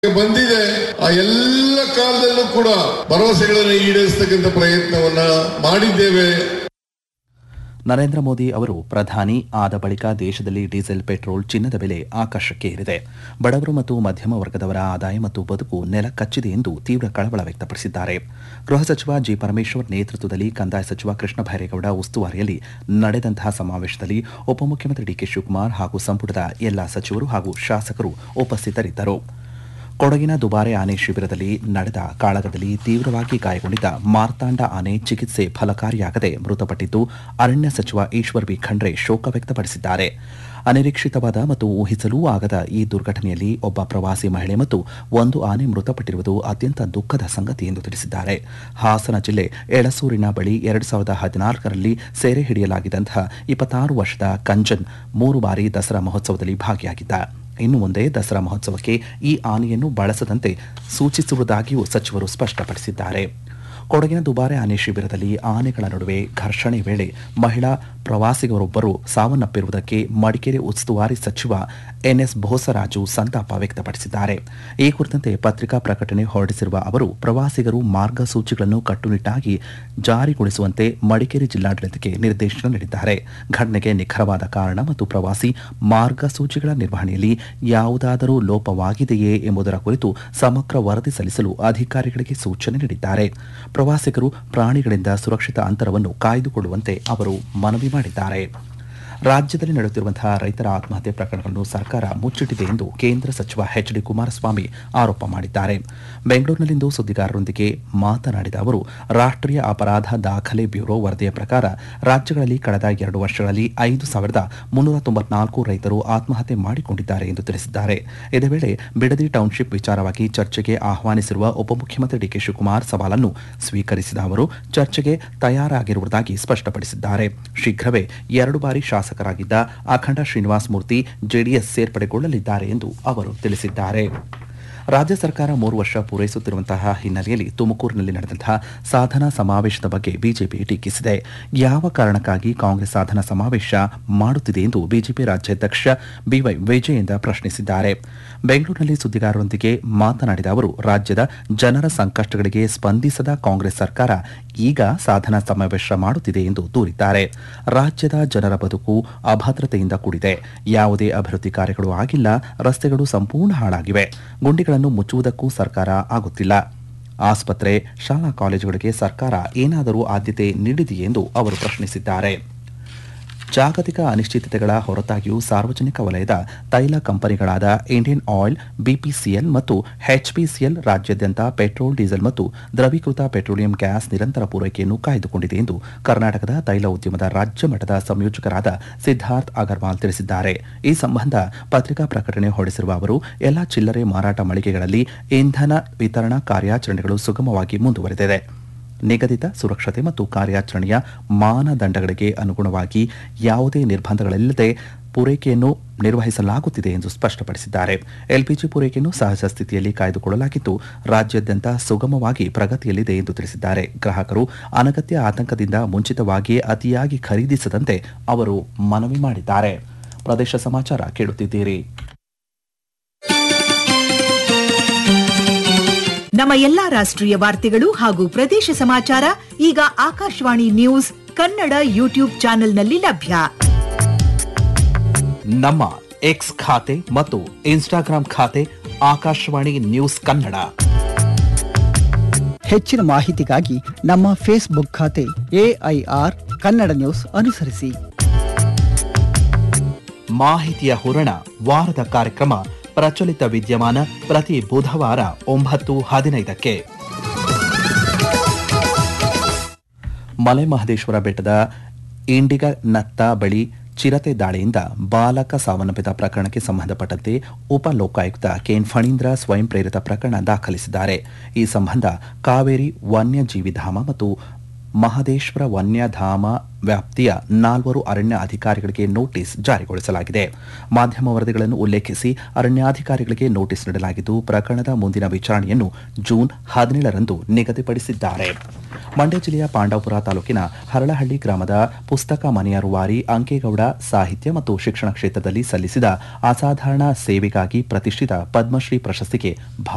ಬಂದಿದೆ. ಆ ಎಲ್ಲ ಕಾಲದಲ್ಲೂ ಕೂಡ ಭರವಸೆಗಳನ್ನು ಈಡೇರಿಸತಕ್ಕಂಥ ಪ್ರಯತ್ನವನ್ನ ಮಾಡಿದ್ದೇವೆ. ನರೇಂದ್ರ ಮೋದಿ ಅವರು ಪ್ರಧಾನಿ ಆದ ಬಳಿಕ ದೇಶದಲ್ಲಿ ಡೀಸೆಲ್ ಪೆಟ್ರೋಲ್ ಚಿನ್ನದ ಬೆಲೆ ಆಕಾಶಕ್ಕೆ ಏರಿದೆ. ಬಡವರು ಮತ್ತು ಮಧ್ಯಮ ವರ್ಗದವರ ಆದಾಯ ಮತ್ತು ಬದುಕು ನೆಲಕಚ್ಚಿದೆ ಎಂದು ತೀವ್ರ ಕಳವಳ ವ್ಯಕ್ತಪಡಿಸಿದ್ದಾರೆ. ಗೃಹ ಸಚಿವ ಜಿ ಪರಮೇಶ್ವರ್ ನೇತೃತ್ವದಲ್ಲಿ ಕಂದಾಯ ಸಚಿವ ಕೃಷ್ಣ ಬೈರೇಗೌಡ ಉಸ್ತುವಾರಿಯಲ್ಲಿ ನಡೆದಂತಹ ಸಮಾವೇಶದಲ್ಲಿ ಉಪಮುಖ್ಯಮಂತ್ರಿ ಡಿಕೆ ಶಿವಕುಮಾರ್ ಹಾಗೂ ಸಂಪುಟದ ಎಲ್ಲಾ ಸಚಿವರು ಹಾಗೂ ಶಾಸಕರು ಉಪಸ್ಥಿತರಿದ್ದರು. ಕೊಡಗಿನ ದುಬಾರೆ ಆನೆ ಶಿಬಿರದಲ್ಲಿ ನಡೆದ ಕಾಳಗದಲ್ಲಿ ತೀವ್ರವಾಗಿ ಗಾಯಗೊಂಡಿದ್ದ ಮಾರ್ತಾಂಡ ಆನೆ ಚಿಕಿತ್ಸೆ ಫಲಕಾರಿಯಾಗದೆ ಮೃತಪಟ್ಟಿದ್ದು, ಅರಣ್ಯ ಸಚಿವ ಈಶ್ವರ್ ಬಿ ಖಂಡ್ರೆ ಶೋಕ ವ್ಯಕ್ತಪಡಿಸಿದ್ದಾರೆ. ಅನಿರೀಕ್ಷಿತವಾದ ಮತ್ತು ಊಹಿಸಲೂ ಆಗದ ಈ ದುರ್ಘಟನೆಯಲ್ಲಿ ಒಬ್ಬ ಪ್ರವಾಸಿ ಮಹಿಳೆ ಮತ್ತು ಒಂದು ಆನೆ ಮೃತಪಟ್ಟಿರುವುದು ಅತ್ಯಂತ ದುಃಖದ ಸಂಗತಿ ಎಂದು ತಿಳಿಸಿದ್ದಾರೆ. ಹಾಸನ ಜಿಲ್ಲೆ ಎಳಸೂರಿನ ಬಳಿ 2014ರಲ್ಲಿ ಸೆರೆ ಹಿಡಿಯಲಾಗಿದ್ದಂತಹ 26 ವರ್ಷದ ಕಂಜನ್ 3 ಬಾರಿ ದಸರಾ ಮಹೋತ್ಸವದಲ್ಲಿ ಭಾಗಿಯಾಗಿದ್ದ. ಇನ್ನು ಮುಂದೆ ದಸರಾ ಮಹೋತ್ಸವಕ್ಕೆ ಈ ಆನೆಯನ್ನು ಬಳಸದಂತೆ ಸೂಚಿಸುವುದಾಗಿಯೂ ಸಚಿವರು ಸ್ಪಷ್ಟಪಡಿಸಿದ್ದಾರೆ. ಕೊಡಗಿನ ದುಬಾರೆ ಆನೆ ಶಿಬಿರದಲ್ಲಿ ಆನೆಗಳ ನಡುವೆ ಘರ್ಷಣೆ ವೇಳೆ ಮಹಿಳಾ ಪ್ರವಾಸಿಗರೊಬ್ಬರು ಸಾವನ್ನಪ್ಪಿರುವುದಕ್ಕೆ ಮಡಿಕೇರಿ ಉಸ್ತುವಾರಿ ಸಚಿವ ಎನ್ಎಸ್ ಬೋಸರಾಜು ಸಂತಾಪ ವ್ಯಕ್ತಪಡಿಸಿದ್ದಾರೆ. ಈ ಕುರಿತಂತೆ ಪತ್ರಿಕಾ ಪ್ರಕಟಣೆ ಹೊರಡಿಸಿರುವ ಅವರು, ಪ್ರವಾಸಿಗರು ಮಾರ್ಗಸೂಚಿಗಳನ್ನು ಕಟ್ಟುನಿಟ್ಟಾಗಿ ಜಾರಿಗೊಳಿಸುವಂತೆ ಮಡಿಕೇರಿ ಜಿಲ್ಲಾಡಳಿತಕ್ಕೆ ನಿರ್ದೇಶನ ನೀಡಿದ್ದಾರೆ. ಘಟನೆಗೆ ನಿಖರವಾದ ಕಾರಣ ಮತ್ತು ಪ್ರವಾಸಿ ಮಾರ್ಗಸೂಚಿಗಳ ನಿರ್ವಹಣೆಯಲ್ಲಿ ಯಾವುದಾದರೂ ಲೋಪವಾಗಿದೆಯೇ ಎಂಬುದರ ಕುರಿತು ಸಮಗ್ರ ವರದಿ ಸಲ್ಲಿಸಲು ಅಧಿಕಾರಿಗಳಿಗೆ ಸೂಚನೆ ನೀಡಿದ್ದಾರೆ. ಪ್ರವಾಸಿಗರು ಪ್ರಾಣಿಗಳಿಂದ ಸುರಕ್ಷಿತ ಅಂತರವನ್ನು ಕಾಯ್ದುಕೊಳ್ಳುವಂತೆ ಅವರು ಮನವಿ ಮಾಡಿದ್ದಾರೆ. ರಾಜ್ಯದಲ್ಲಿ ನಡೆಯುತ್ತಿರುವಂತಹ ರೈತರ ಆತ್ಮಹತ್ಯೆ ಪ್ರಕರಣಗಳನ್ನು ಸರ್ಕಾರ ಮುಚ್ಚಿಟ್ಟಿದೆ ಎಂದು ಕೇಂದ್ರ ಸಚಿವ ಎಚ್ ಡಿ ಕುಮಾರಸ್ವಾಮಿ ಆರೋಪ ಮಾಡಿದ್ದಾರೆ. ಬೆಂಗಳೂರಿನಲ್ಲಿಂದು ಸುದ್ದಿಗಾರರೊಂದಿಗೆ ಮಾತನಾಡಿದ ಅವರು, ರಾಷ್ಟ್ರೀಯ ಅಪರಾಧ ದಾಖಲೆ ಬ್ಯೂರೋ ವರದಿಯ ಪ್ರಕಾರ ರಾಜ್ಯಗಳಲ್ಲಿ ಕಳೆದ 2 ವರ್ಷಗಳಲ್ಲಿ 5394 ರೈತರು ಆತ್ಮಹತ್ಯೆ ಮಾಡಿಕೊಂಡಿದ್ದಾರೆ ಎಂದು ತಿಳಿಸಿದ್ದಾರೆ. ಇದೇ ವೇಳೆ ಬಿಡದಿ ಟೌನ್ಶಿಪ್ ವಿಚಾರವಾಗಿ ಚರ್ಚೆಗೆ ಆಹ್ವಾನಿಸಿರುವ ಉಪಮುಖ್ಯಮಂತ್ರಿ ಡಿಕೆ ಶಿವಕುಮಾರ್ ಸವಾಲನ್ನು ಸ್ವೀಕರಿಸಿದ ಅವರು ಚರ್ಚೆಗೆ ತಯಾರಾಗಿರುವುದಾಗಿ ಸ್ಪಷ್ಟಪಡಿಸಿದ್ದಾರೆ. ಶೀಘ್ರವೇ 2 ಬಾರಿ ಶಾಸಕರಾಗಿದ್ದ ಅಖಂಡ ಶ್ರೀನಿವಾಸ ಮೂರ್ತಿ ಜೆಡಿಎಸ್ ಸೇರ್ಪಡೆಗೊಳ್ಳಲಿದ್ದಾರೆ ಎಂದು ಅವರು ತಿಳಿಸಿದ್ದಾರೆ. ರಾಜ್ಯ ಸರ್ಕಾರ 3 ವರ್ಷ ಪೂರೈಸುತ್ತಿರುವಂತಹ ಹಿನ್ನೆಲೆಯಲ್ಲಿ ತುಮಕೂರಿನಲ್ಲಿ ನಡೆದಂತಹ ಸಾಧನಾ ಸಮಾವೇಶದ ಬಗ್ಗೆ ಬಿಜೆಪಿ ಟೀಕಿಸಿದೆ. ಯಾವ ಕಾರಣಕ್ಕಾಗಿ ಕಾಂಗ್ರೆಸ್ ಸಾಧನಾ ಸಮಾವೇಶ ಮಾಡುತ್ತಿದೆ ಎಂದು ಬಿಜೆಪಿ ರಾಜ್ಯಾಧ್ಯಕ್ಷ ಬಿವೈ ವಿಜಯೇಂದ್ರ ಪ್ರಶ್ನಿಸಿದ್ದಾರೆ. ಬೆಂಗಳೂರಿನಲ್ಲಿ ಸುದ್ದಿಗಾರರೊಂದಿಗೆ ಮಾತನಾಡಿದ ಅವರು, ರಾಜ್ಯದ ಜನರ ಸಂಕಷ್ಟಗಳಿಗೆ ಸ್ಪಂದಿಸದ ಕಾಂಗ್ರೆಸ್ ಸರ್ಕಾರ ಈಗ ಸಾಧನಾ ಸಮಾವೇಶ ಮಾಡುತ್ತಿದೆ ಎಂದು ದೂರಿದ್ದಾರೆ. ರಾಜ್ಯದ ಜನರ ಬದುಕು ಅಭದ್ರತೆಯಿಂದ ಕೂಡಿದೆ. ಯಾವುದೇ ಅಭಿವೃದ್ಧಿ ಕಾರ್ಯಗಳು ಆಗಿಲ್ಲ. ರಸ್ತೆಗಳು ಸಂಪೂರ್ಣ ಹಾಳಾಗಿವೆ. ಗುಂಡಿಗಳನ್ನು ಮುಚ್ಚುವುದಕ್ಕೂ ಸರ್ಕಾರ ಆಗುತ್ತಿಲ್ಲ. ಆಸ್ಪತ್ರೆ, ಶಾಲಾ ಕಾಲೇಜುಗಳಿಗೆ ಸರ್ಕಾರ ಏನಾದರೂ ಆದ್ಯತೆ ನೀಡಿದೆಯೇ ಎಂದು ಅವರು ಪ್ರಶ್ನಿಸಿದ್ದಾರೆ. ಜಾಗತಿಕ ಅನಿಶ್ಚಿತತೆಗಳ ಹೊರತಾಗಿಯೂ ಸಾರ್ವಜನಿಕ ವಲಯದ ತೈಲ ಕಂಪನಿಗಳಾದ ಇಂಡಿಯನ್ ಆಯಿಲ್, ಬಿಪಿಸಿಎಲ್ ಮತ್ತು ಎಚ್ಪಿಸಿಎಲ್ ರಾಜ್ಯಾದ್ಯಂತ ಪೆಟ್ರೋಲ್, ಡೀಸೆಲ್ ಮತ್ತು ದ್ರವೀಕೃತ ಪೆಟ್ರೋಲಿಯಂ ಗ್ಯಾಸ್ ನಿರಂತರ ಪೂರೈಕೆಯನ್ನು ಕಾಯ್ದುಕೊಂಡಿದೆ ಎಂದು ಕರ್ನಾಟಕದ ತೈಲ ಉದ್ಯಮದ ರಾಜ್ಯ ಮಟ್ಟದ ಸಂಯೋಜಕರಾದ ಸಿದ್ಧಾರ್ಥ್ ಅಗರ್ವಾಲ್ ತಿಳಿಸಿದ್ದಾರೆ. ಈ ಸಂಬಂಧ ಪತ್ರಿಕಾ ಪ್ರಕಟಣೆ ಹೊರಡಿಸಿರುವ ಅವರು, ಎಲ್ಲಾ ಚಿಲ್ಲರೆ ಮಾರಾಟ ಮಳಿಗೆಗಳಲ್ಲಿ ಇಂಧನ ವಿತರಣಾ ಕಾರ್ಯಾಚರಣೆಗಳು ಸುಗಮವಾಗಿ ಮುಂದುವರೆದಿದೆ. ನಿಗದಿತ ಸುರಕ್ಷತೆ ಮತ್ತು ಕಾರ್ಯಾಚರಣೆಯ ಮಾನದಂಡಗಳಿಗೆ ಅನುಗುಣವಾಗಿ ಯಾವುದೇ ನಿರ್ಬಂಧಗಳಿಲ್ಲದೆ ಪೂರೈಕೆಯನ್ನು ನಿರ್ವಹಿಸಲಾಗುತ್ತಿದೆ ಎಂದು ಸ್ಪಷ್ಟಪಡಿಸಿದ್ದಾರೆ. ಎಲ್ಪಿಜಿ ಪೂರೈಕೆಯನ್ನು ಸಹಜ ಸ್ಥಿತಿಯಲ್ಲಿ ಕಾಯ್ದುಕೊಳ್ಳಲಾಗಿದ್ದು ರಾಜ್ಯಾದ್ಯಂತ ಸುಗಮವಾಗಿ ಪ್ರಗತಿಯಲ್ಲಿದೆ ಎಂದು ತಿಳಿಸಿದ್ದಾರೆ. ಗ್ರಾಹಕರು ಅನಗತ್ಯ ಆತಂಕದಿಂದ ಮುಂಚಿತವಾಗಿಯೇ ಅತಿಯಾಗಿ ಖರೀದಿಸದಂತೆ ಅವರು ಮನವಿ ಮಾಡಿದ್ದಾರೆ. ಪ್ರದೇಶ ಸಮಾಚಾರ ಕೇಳುತ್ತಿದ್ದೀರಿ. ನಮ್ಮ ಎಲ್ಲಾ ರಾಷ್ಟ್ರೀಯ ವಾರ್ತೆಗಳು ಹಾಗೂ ಪ್ರದೇಶ ಸಮಾಚಾರ ಈಗ ಆಕಾಶವಾಣಿ ನ್ಯೂಸ್ ಕನ್ನಡ ಯೂಟ್ಯೂಬ್ ಚಾನೆಲ್ನಲ್ಲಿ ಲಭ್ಯ. ನಮ್ಮ ಎಕ್ಸ್ ಖಾತೆ ಮತ್ತು ಇನ್ಸ್ಟಾಗ್ರಾಂ ಖಾತೆ ಆಕಾಶವಾಣಿ ನ್ಯೂಸ್ ಕನ್ನಡ. ಹೆಚ್ಚಿನ ಮಾಹಿತಿಗಾಗಿ ನಮ್ಮ ಫೇಸ್ಬುಕ್ ಖಾತೆ AIR ಕನ್ನಡ ನ್ಯೂಸ್ ಅನುಸರಿಸಿ. ಮಾಹಿತಿಯ ಹೂರಣ ವಾರದ ಕಾರ್ಯಕ್ರಮ ಪ್ರಚಲಿತ ವಿದ್ಯಮಾನ ಪ್ರತಿ ಬುಧವಾರ 9:15ಕ್ಕೆ. ಮಲೆ ಮಹದೇಶ್ವರ ಬೆಟ್ಟದ ಇಂಡಿಗನತ್ತ ಬಳಿ ಚಿರತೆ ದಾಳಿಯಿಂದ ಬಾಲಕ ಸಾವನ್ನಪ್ಪಿದ ಪ್ರಕರಣಕ್ಕೆ ಸಂಬಂಧಪಟ್ಟಂತೆ ಉಪ ಲೋಕಾಯುಕ್ತ ಕೆಎನ್ ಫಣೀಂದ್ರ ಸ್ವಯಂ ಪ್ರೇರಿತ ಪ್ರಕರಣ ದಾಖಲಿಸಿದ್ದಾರೆ. ಈ ಸಂಬಂಧ ಕಾವೇರಿ ವನ್ಯಜೀವಿಧಾಮ ಮತ್ತು ಮಹದೇಶ್ವರ ವನ್ಯಧಾಮ ವ್ಯಾಪ್ತಿಯ 4 ಅರಣ್ಯ ಅಧಿಕಾರಿಗಳಿಗೆ ನೋಟಿಸ್ ಜಾರಿಗೊಳಿಸಲಾಗಿದೆ. ಮಾಧ್ಯಮ ವರದಿಗಳನ್ನು ಉಲ್ಲೇಖಿಸಿ ಅರಣ್ಯಾಧಿಕಾರಿಗಳಿಗೆ ನೋಟಿಸ್ ನೀಡಲಾಗಿದ್ದು, ಪ್ರಕರಣದ ಮುಂದಿನ ವಿಚಾರಣೆಯನ್ನು ಜೂನ್ 17ರಂದು ನಿಗದಿಪಡಿಸಿದ್ದಾರೆ. ಮಂಡ್ಯ ಜಿಲ್ಲೆಯ ಪಾಂಡವಪುರ ತಾಲೂಕಿನ ಹರಳಹಳ್ಳಿ ಗ್ರಾಮದ ಪುಸ್ತಕ ಮನೆಯ ರೂವಾರಿ ಅಂಕೇಗೌಡ ಸಾಹಿತ್ಯ ಮತ್ತು ಶಿಕ್ಷಣ ಕ್ಷೇತ್ರದಲ್ಲಿ ಸಲ್ಲಿಸಿದ ಅಸಾಧಾರಣ ಸೇವೆಗಾಗಿ ಪ್ರತಿಷ್ಠಿತ ಪದ್ಮಶ್ರೀ ಪ್ರಶಸ್ತಿಗೆ